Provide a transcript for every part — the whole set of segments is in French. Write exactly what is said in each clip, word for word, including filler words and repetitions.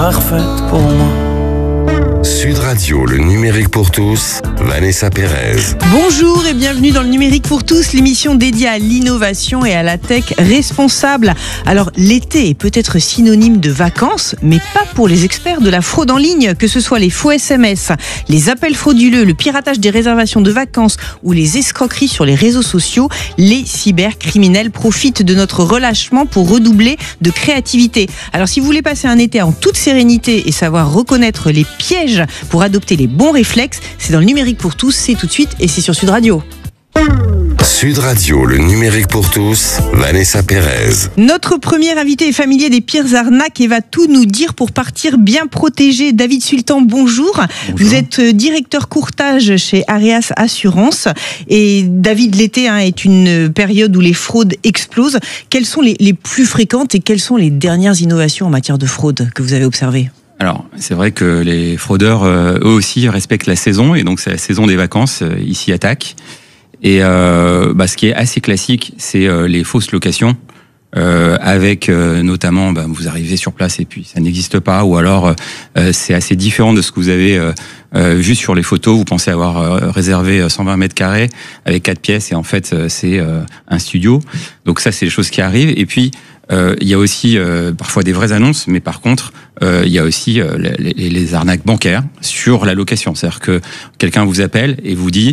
parfaite pour moi. Sud Radio, le numérique pour tous, Vanessa Pérez. Bonjour et bienvenue dans le numérique pour tous, l'émission dédiée à l'innovation et à la tech responsable. Alors l'été est peut-être synonyme de vacances, mais pas pour les experts de la fraude en ligne, que ce soit les faux S M S, les appels frauduleux, le piratage des réservations de vacances ou les escroqueries sur les réseaux sociaux. Les cybercriminels profitent de notre relâchement pour redoubler de créativité. Alors si vous voulez passer un été en toute sérénité et savoir reconnaître les pièges pour adopter les bons réflexes, c'est dans le numérique pour tous, c'est tout de suite et c'est sur Sud Radio. Sud Radio, le numérique pour tous, Vanessa Pérez. Notre premier invité est familier des pires arnaques et va tout nous dire pour partir bien protégé. David Sultan, bonjour. bonjour. Vous êtes directeur courtage chez Areas Assurance. Et David, l'été hein, est une période où les fraudes explosent. Quelles sont les, les plus fréquentes et quelles sont les dernières innovations en matière de fraude que vous avez observées ? Alors, c'est vrai que les fraudeurs, euh, eux aussi, respectent la saison, et donc c'est la saison des vacances, euh, ils s'y attaquent. Et euh, bah, ce qui est assez classique, c'est euh, les fausses locations, euh, avec euh, notamment, bah, vous arrivez sur place et puis ça n'existe pas, ou alors euh, c'est assez différent de ce que vous avez euh, euh, vu sur les photos. Vous pensez avoir euh, réservé cent vingt mètres carrés avec quatre pièces, et en fait, euh, c'est euh, un studio. Donc ça, c'est des choses qui arrivent. Et puis, Euh, il y a aussi euh, parfois des vraies annonces, mais par contre, euh, il y a aussi euh, les, les arnaques bancaires sur la location. C'est-à-dire que quelqu'un vous appelle et vous dit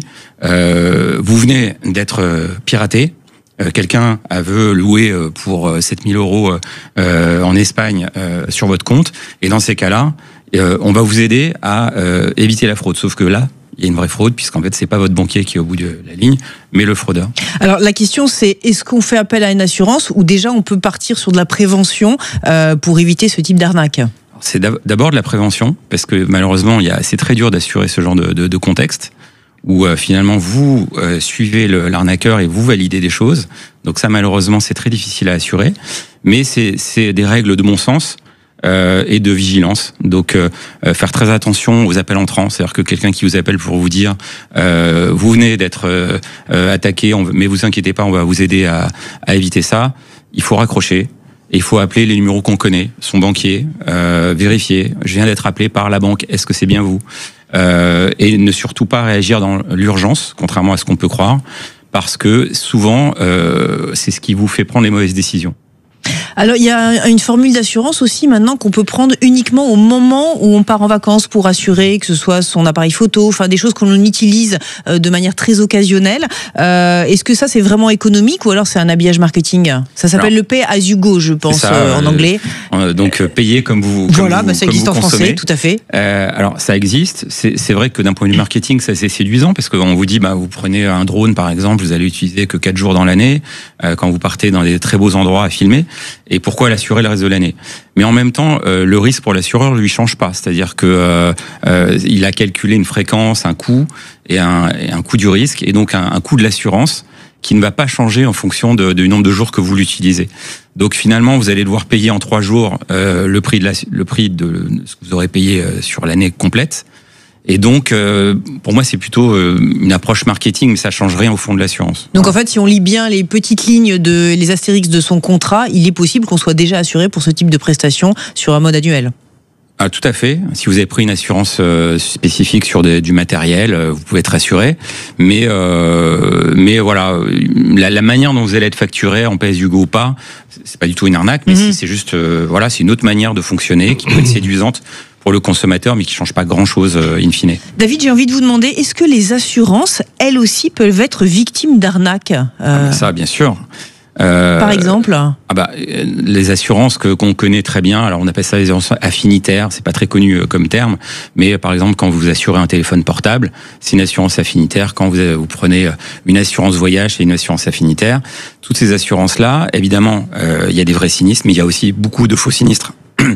euh, vous venez d'être euh, piraté. Euh, quelqu'un veut louer euh, pour sept mille euros euh, en Espagne euh, sur votre compte. Et dans ces cas-là, euh, on va vous aider à euh, éviter la fraude. Sauf que là, il y a une vraie fraude, puisqu'en fait, c'est pas votre banquier qui est au bout de la ligne, mais le fraudeur. Alors, la question, c'est est-ce qu'on fait appel à une assurance ou déjà on peut partir sur de la prévention euh, pour éviter ce type d'arnaque ? C'est d'abord de la prévention, parce que malheureusement, il y a, c'est très dur d'assurer ce genre de, de, de contexte, où euh, finalement, vous euh, suivez le, l'arnaqueur et vous validez des choses. Donc ça, malheureusement, c'est très difficile à assurer. Mais c'est, c'est des règles de bon sens. Euh, et de vigilance. Donc euh, faire très attention aux appels entrants, c'est-à-dire que quelqu'un qui vous appelle pour vous dire euh, vous venez d'être euh, euh, attaqué, on, mais vous inquiétez pas, on va vous aider à, à éviter ça. Il faut raccrocher et il faut appeler les numéros qu'on connaît, son banquier, euh, vérifier. Je viens d'être appelé par la banque, est-ce que c'est bien vous ? euh, Et ne surtout pas réagir dans l'urgence, contrairement à ce qu'on peut croire, parce que souvent euh, c'est ce qui vous fait prendre les mauvaises décisions. Alors, il y a une formule d'assurance aussi maintenant qu'on peut prendre uniquement au moment où on part en vacances pour assurer que ce soit son appareil photo, enfin des choses qu'on utilise de manière très occasionnelle. Euh, est-ce que ça c'est vraiment économique ou alors c'est un habillage marketing ? Ça s'appelle alors, le pay as you go, je pense, ça, euh, en anglais. Euh, donc payer comme vous. Comme voilà, vous, bah, ça comme existe vous en consommez. français, tout à fait. Euh, alors ça existe. C'est, c'est vrai que d'un point de vue marketing, ça c'est séduisant parce qu'on vous dit, bah vous prenez un drone par exemple, vous allez utiliser que quatre jours dans l'année euh, quand vous partez dans des très beaux endroits à filmer. Et pourquoi l'assurer le reste de l'année ? Mais en même temps, euh, le risque pour l'assureur lui change pas. C'est-à-dire que euh, euh, il a calculé une fréquence, un coût et un, et un coût du risque, et donc un, un coût de l'assurance qui ne va pas changer en fonction de, du nombre de jours que vous l'utilisez. Donc finalement, vous allez devoir payer en trois jours euh, le prix de la, le prix de ce que vous aurez payé euh, sur l'année complète. Et donc, euh, pour moi, c'est plutôt euh, une approche marketing, mais ça change rien au fond de l'assurance. Donc, en fait, si on lit bien les petites lignes de les astérix de son contrat, il est possible qu'on soit déjà assuré pour ce type de prestation sur un mode annuel. Ah, tout à fait. Si vous avez pris une assurance euh, spécifique sur des, du matériel, euh, vous pouvez être assuré. Mais, euh, mais voilà, la, la manière dont vous allez être facturé, en P S U Go ou pas, c'est pas du tout une arnaque, mais mm-hmm. c'est, c'est juste, euh, voilà, c'est une autre manière de fonctionner qui peut être séduisante pour le consommateur, mais qui ne change pas grand-chose euh, in fine. David, j'ai envie de vous demander, est-ce que les assurances, elles aussi, peuvent être victimes d'arnaques ? euh... ah, Ça, bien sûr. Euh, Par exemple ah bah, les assurances que qu'on connaît très bien, alors on appelle ça les assurances affinitaires, c'est pas très connu comme terme, mais par exemple quand vous assurez un téléphone portable, c'est une assurance affinitaire. Quand vous, vous prenez une assurance voyage, c'est une assurance affinitaire. Toutes ces assurances-là, évidemment, euh, il y a des vrais sinistres, mais il y a aussi beaucoup de faux sinistres.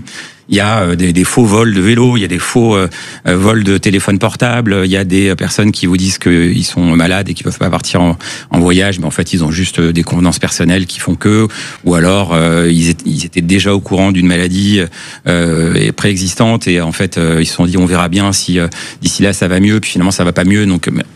Il y a des, des faux vols de vélo, il y a des faux euh, vols de téléphone portable, il y a des personnes qui vous disent qu'ils sont malades et qu'ils peuvent pas partir en, en voyage, mais en fait ils ont juste des convenances personnelles qui font que, ou alors euh, ils, étaient, ils étaient déjà au courant d'une maladie euh, préexistante et en fait euh, ils se sont dit on verra bien si euh, d'ici là ça va mieux, puis finalement ça va pas mieux. Donc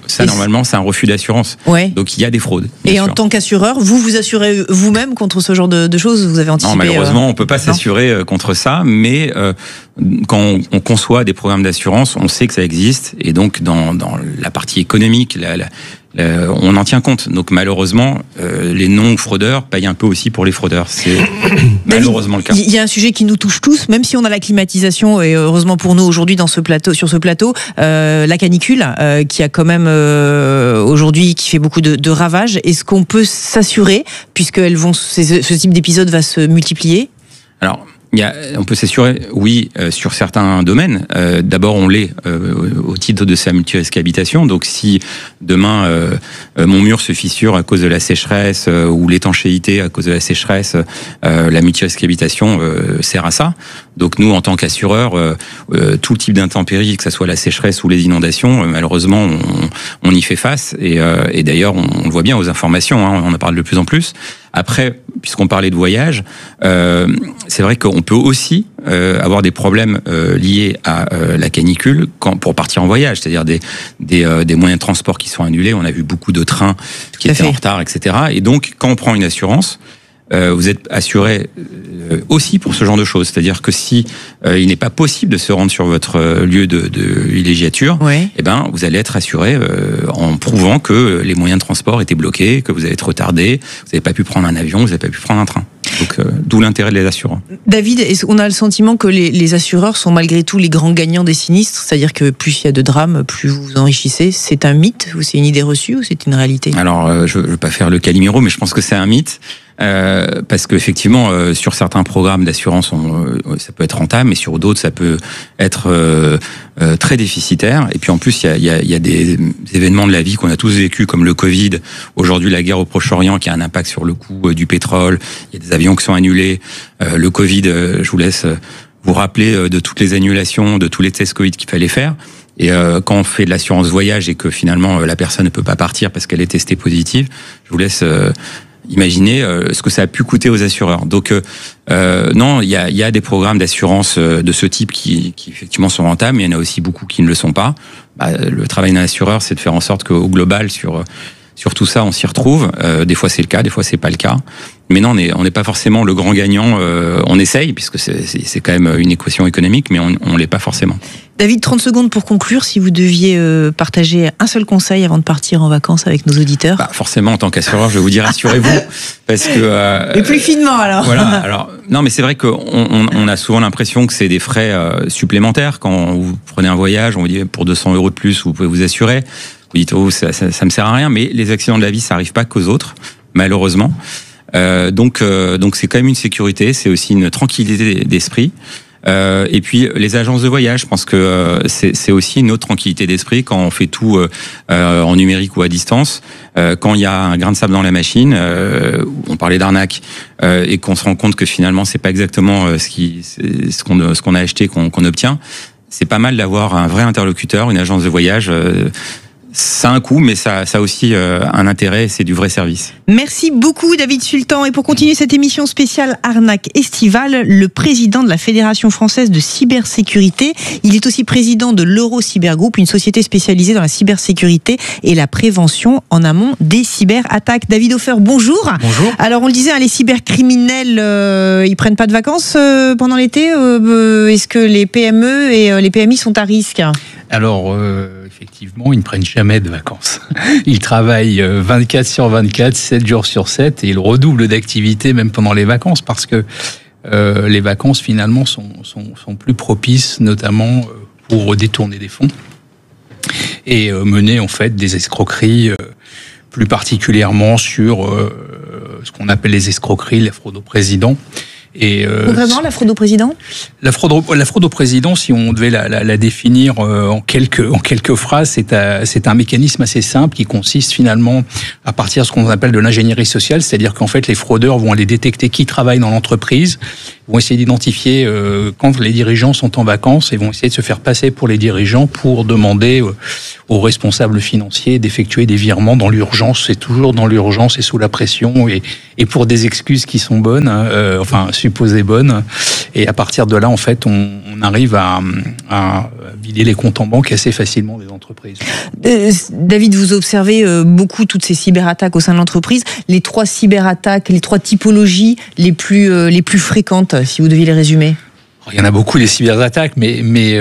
Ça, et normalement, c'est un refus d'assurance. Ouais. Donc, il y a des fraudes. Et sûr. en tant qu'assureur, vous vous assurez vous-même contre ce genre de, de choses? Vous avez anticipé? Non, malheureusement, euh... on ne peut pas non. s'assurer contre ça, mais euh, quand on, on conçoit des programmes d'assurance, on sait que ça existe. Et donc, dans, dans la partie économique, la, la, la, on en tient compte. Donc, malheureusement, euh, les non-fraudeurs payent un peu aussi pour les fraudeurs. C'est malheureusement le cas. Il y a un sujet qui nous touche tous, même si on a la climatisation, et heureusement pour nous aujourd'hui dans ce plateau, sur ce plateau, euh, la canicule, euh, qui a quand même euh, aujourd'hui, qui fait beaucoup de, de ravages. Est-ce qu'on peut s'assurer, puisque elles vont, ces, ce type d'épisode va se multiplier? Alors, il y a, on peut s'assurer, oui, euh, sur certains domaines. Euh, D'abord, on l'est euh, au titre de sa multirisque habitation. Donc, si demain euh, euh, mon mur se fissure à cause de la sécheresse euh, ou l'étanchéité à cause de la sécheresse, euh, la multirisque habitation euh, sert à ça. Donc, nous, en tant qu'assureurs, euh, euh, tout type d'intempéries, que ce soit la sécheresse ou les inondations, euh, malheureusement, on, on y fait face. Et, euh, et d'ailleurs, on, on le voit bien aux informations. Hein, on en parle de plus en plus. Après, puisqu'on parlait de voyage, euh, c'est vrai qu'on peut aussi euh, avoir des problèmes euh, liés à euh, la canicule quand, pour partir en voyage, c'est-à-dire des, des, euh, des moyens de transport qui sont annulés. On a vu beaucoup de trains qui étaient en retard, et cetera. Et donc, quand on prend une assurance, euh, vous êtes assuré euh, aussi pour ce genre de choses. C'est-à-dire que si euh, il n'est pas possible de se rendre sur votre lieu de, de villégiature, ouais. eh ben, vous allez être assuré euh, en prouvant que les moyens de transport étaient bloqués, que vous allez être retardé, vous n'avez pas pu prendre un avion, vous n'avez pas pu prendre un train. Donc, euh, d'où l'intérêt de les assureurs. David, est-ce qu'on a le sentiment que les, les assureurs sont malgré tout les grands gagnants des sinistres? C'est-à-dire que plus il y a de drames, plus vous vous enrichissez. C'est un mythe ou c'est une idée reçue ou c'est une réalité? Alors, euh, je ne veux pas faire le Calimero, mais je pense que c'est un mythe. Euh, parce qu'effectivement, euh, sur certains programmes d'assurance, on, euh, ça peut être rentable, mais sur d'autres, ça peut être euh, euh, très déficitaire. Et puis en plus, il y a, y, a, y a des événements de la vie qu'on a tous vécu, comme le Covid, aujourd'hui la guerre au Proche-Orient, qui a un impact sur le coût euh, du pétrole. Il y a des avions qui sont annulés. Euh, le Covid, euh, je vous laisse vous rappeler euh, de toutes les annulations, de tous les tests Covid qu'il fallait faire. Et euh, quand on fait de l'assurance voyage et que finalement euh, la personne ne peut pas partir parce qu'elle est testée positive, je vous laisse euh, imaginer euh, ce que ça a pu coûter aux assureurs. Donc euh, non, il y a, y a des programmes d'assurance de ce type qui, qui effectivement sont rentables, mais il y en a aussi beaucoup qui ne le sont pas. Bah, le travail d'un assureur, c'est de faire en sorte qu'au global, sur sur tout ça, on s'y retrouve. Euh, des fois c'est le cas, des fois c'est pas le cas. Mais non, on n'est on n'est pas forcément le grand gagnant. Euh, on essaye, puisque c'est, c'est, c'est quand même une équation économique, mais on on l'est pas forcément. David, trente secondes pour conclure, si vous deviez euh, partager un seul conseil avant de partir en vacances avec nos auditeurs. Bah, forcément, en tant qu'assureur, je vais vous dire, assurez-vous, parce que... Euh, Et plus finement, alors. Voilà, alors... Non, mais c'est vrai qu'on on, on a souvent l'impression que c'est des frais euh, supplémentaires. Quand vous prenez un voyage, on vous dit, pour deux cents euros de plus, vous pouvez vous assurer. Vous dites, oh, ça, ça, ça me sert à rien, mais les accidents de la vie, ça arrive pas qu'aux autres, malheureusement. Euh, donc, euh, donc c'est quand même une sécurité, c'est aussi une tranquillité d'esprit. Euh, et puis les agences de voyage, je pense que euh, c'est, c'est aussi une autre tranquillité d'esprit quand on fait tout euh, euh, en numérique ou à distance. Euh, quand il y a un grain de sable dans la machine, euh, on parlait d'arnaque, euh, et qu'on se rend compte que finalement c'est pas exactement euh, ce qui, ce qu'on, ce qu'on a acheté qu'on, qu'on obtient. C'est pas mal d'avoir un vrai interlocuteur, une agence de voyage. Euh, Ça a un coût, mais ça, ça a aussi euh, un intérêt, c'est du vrai service. Merci beaucoup David Sultan. Et pour continuer cette émission spéciale Arnaque estivale, le président de la Fédération française de cybersécurité, il est aussi président de l'Eurocybergroup, une société spécialisée dans la cybersécurité et la prévention en amont des cyberattaques. David Hofer, bonjour. Bonjour. Alors on le disait, hein, les cybercriminels, euh, ils prennent pas de vacances euh, pendant l'été. Euh, est-ce que les P M E et euh, les P M I sont à risque? Alors, euh, effectivement, ils ne prennent jamais de vacances. Ils travaillent vingt-quatre sur vingt-quatre, sept jours sur sept, et ils redoublent d'activité même pendant les vacances, parce que euh, les vacances, finalement, sont, sont, sont plus propices, notamment pour détourner des fonds et euh, mener, en fait, des escroqueries, euh, plus particulièrement sur euh, ce qu'on appelle les escroqueries, la fraude au président. Et euh, Vraiment, la fraude au président ? La fraude, au, la fraude au président, si on devait la, la, la définir euh, en quelques en quelques phrases, c'est, à, c'est un mécanisme assez simple qui consiste finalement à partir de ce qu'on appelle de l'ingénierie sociale, c'est-à-dire qu'en fait les fraudeurs vont aller détecter qui travaille dans l'entreprise, vont essayer d'identifier euh, quand les dirigeants sont en vacances et vont essayer de se faire passer pour les dirigeants pour demander euh, aux responsables financiers d'effectuer des virements dans l'urgence. C'est toujours dans l'urgence et sous la pression et, et pour des excuses qui sont bonnes, euh, enfin supposées bonnes. Et à partir de là, en fait, on, on arrive à, à vider les comptes en banque assez facilement des entreprises. l'entreprise. Euh, David, vous observez euh, beaucoup toutes ces cyberattaques au sein de l'entreprise. Les trois cyberattaques, les trois typologies les plus, euh, les plus fréquentes, si vous deviez les résumer. Il y en a beaucoup des cyberattaques, mais, mais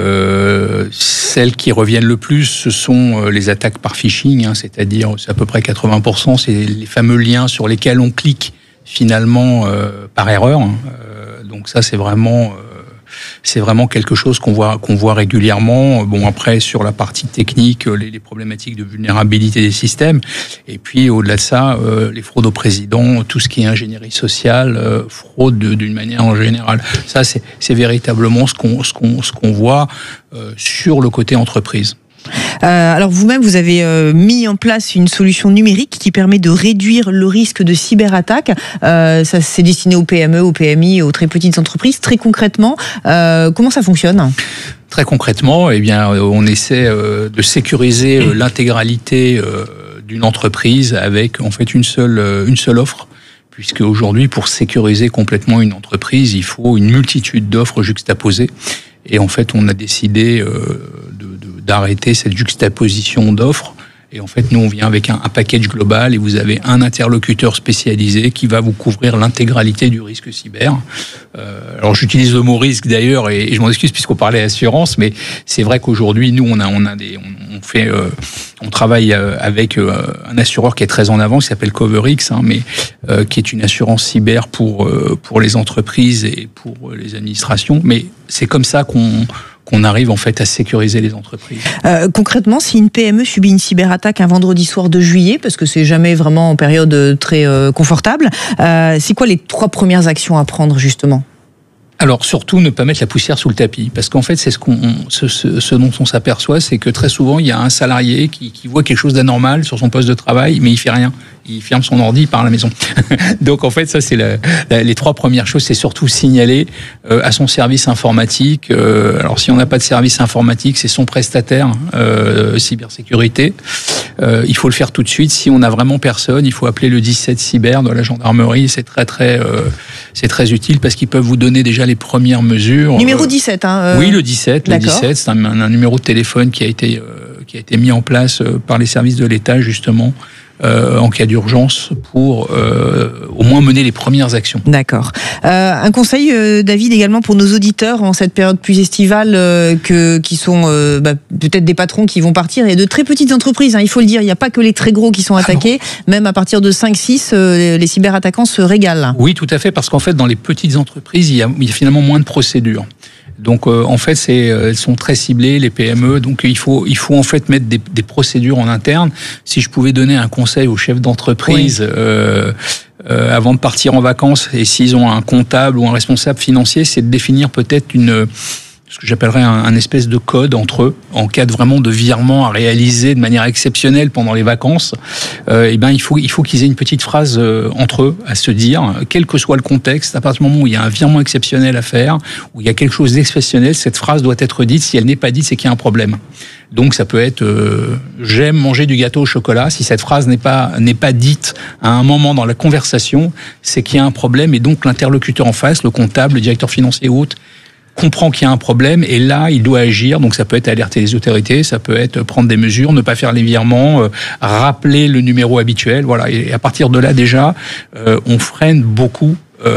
euh, celles qui reviennent le plus, ce sont les attaques par phishing, hein, c'est-à-dire c'est à peu près quatre-vingts pour cent, c'est les fameux liens sur lesquels on clique finalement euh, par erreur. Euh, donc ça, c'est vraiment... Euh, C'est vraiment quelque chose qu'on voit, qu'on voit régulièrement. Bon, après, sur la partie technique, les, les problématiques de vulnérabilité des systèmes. Et puis, au-delà de ça, euh, les fraudes au président, tout ce qui est ingénierie sociale, euh, fraude de, d'une manière en général. Ça, c'est, c'est véritablement ce qu'on, ce qu'on, ce qu'on voit euh, sur le côté entreprise. Euh, alors vous-même, vous avez euh, mis en place une solution numérique qui permet de réduire le risque de cyberattaque. Euh, ça, c'est destiné aux P M E, aux P M I, aux très petites entreprises. Très concrètement, euh, comment ça fonctionne ? Très concrètement, eh bien, on essaie euh, de sécuriser euh, l'intégralité euh, d'une entreprise avec en fait une seule, euh, une seule offre. Puisque aujourd'hui, pour sécuriser complètement une entreprise, il faut une multitude d'offres juxtaposées. Et en fait, on a décidé euh, de, de, d'arrêter cette juxtaposition d'offres. Et en fait, nous, on vient avec un, un package global et vous avez un interlocuteur spécialisé qui va vous couvrir l'intégralité du risque cyber. Euh, alors, j'utilise le mot risque d'ailleurs et, et je m'en excuse puisqu'on parlait assurance, mais c'est vrai qu'aujourd'hui, nous, on a, on a des, on, on fait, euh, on travaille avec euh, un assureur qui est très en avant, qui s'appelle CoverX, hein, mais euh, qui est une assurance cyber pour euh, pour les entreprises et pour les administrations. Mais c'est comme ça qu'on qu'on arrive en fait à sécuriser les entreprises. Euh, concrètement, si une P M E subit une cyberattaque un vendredi soir de juillet, parce que c'est jamais vraiment en période très euh, confortable, euh, c'est quoi les trois premières actions à prendre justement ? Alors surtout ne pas mettre la poussière sous le tapis, parce qu'en fait c'est ce qu'on, ce, ce, ce dont on s'aperçoit, c'est que très souvent il y a un salarié qui, qui voit quelque chose d'anormal sur son poste de travail, mais il fait rien. Il ferme son ordi, il part à la maison. Donc en fait, ça c'est la, la, les trois premières choses, c'est surtout signaler euh, à son service informatique. Euh, alors si on n'a pas de service informatique, c'est son prestataire euh, cybersécurité. Euh, il faut le faire tout de suite. Si on n'a vraiment personne, il faut appeler le dix-sept cyber de la gendarmerie. C'est très très euh, c'est très utile parce qu'ils peuvent vous donner déjà les premières mesures. Numéro dix-sept, hein. Euh... Oui, le dix-sept. Le dix-sept, c'est un, un numéro de téléphone qui a été euh, qui a été mis en place euh, par les services de l'État justement. Euh, en cas d'urgence pour euh, au moins mener les premières actions. D'accord. Euh, un conseil, euh, David, également pour nos auditeurs en cette période plus estivale, euh, que, qui sont euh, bah, peut-être des patrons qui vont partir et de très petites entreprises, hein, il faut le dire, il n'y a pas que les très gros qui sont attaqués, ah même à partir de cinq six, euh, les cyberattaquants se régalent. Oui, tout à fait, parce qu'en fait, dans les petites entreprises, il y a, il y a finalement moins de procédures. Donc euh, en fait, c'est, elles sont très ciblées, les P M E. Donc il faut, il faut en fait mettre des, des procédures en interne. Si je pouvais donner un conseil aux chefs d'entreprise oui. euh, euh, avant de partir en vacances, et s'ils ont un comptable ou un responsable financier, c'est de définir peut-être une ce que j'appellerais un, un espèce de code entre eux, en cas de vraiment de virement à réaliser de manière exceptionnelle pendant les vacances. Euh, et ben il faut il faut qu'ils aient une petite phrase euh, entre eux à se dire, quel que soit le contexte, à partir du moment où il y a un virement exceptionnel à faire, où il y a quelque chose d'exceptionnel, cette phrase doit être dite. Si elle n'est pas dite, c'est qu'il y a un problème. Donc ça peut être euh, j'aime manger du gâteau au chocolat. Si cette phrase n'est pas n'est pas dite à un moment dans la conversation, c'est qu'il y a un problème et donc l'interlocuteur en face, le comptable, le directeur financier ou autre, comprend qu'il y a un problème et là il doit agir. Donc ça peut être alerter les autorités, ça peut être prendre des mesures, ne pas faire les virements, euh, rappeler le numéro habituel. Voilà. Et à partir de là déjà, euh, on freine beaucoup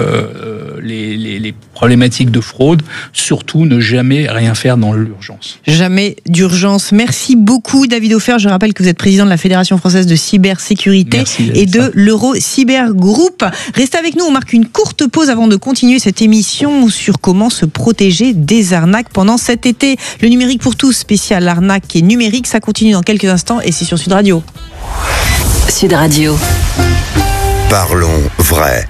euh, les, les, les problématiques de fraude. Surtout ne jamais rien faire dans l'urgence. Jamais d'urgence. Merci beaucoup David Hofer. Je rappelle que vous êtes président de la Fédération française de cybersécurité Merci, et de l'Euro Cyber Group. Restez avec nous, on marque une courte pause avant de continuer cette émission sur comment se protéger des arnaques pendant cet été. Le numérique pour tous, spécial arnaque et numérique, ça continue dans quelques instants et c'est sur Sud Radio. Sud Radio. Parlons vrai.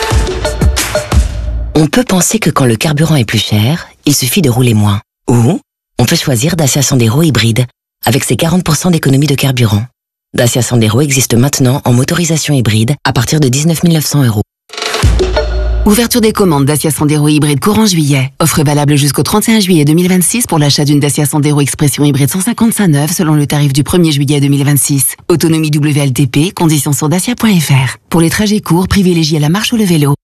On peut penser que quand le carburant est plus cher, il suffit de rouler moins. Ou on peut choisir Dacia Sandero hybride, avec ses quarante pour cent d'économie de carburant. Dacia Sandero existe maintenant en motorisation hybride à partir de dix-neuf mille neuf cents euros. Ouverture des commandes Dacia Sandero hybride courant juillet. Offre valable jusqu'au trente et un juillet deux mille vingt-six pour l'achat d'une Dacia Sandero Expression hybride cent cinquante-cinq neuve selon le tarif du premier juillet deux mille vingt-six. Autonomie W L T P, conditions sur dacia point f r. Pour les trajets courts, privilégiez la marche ou le vélo.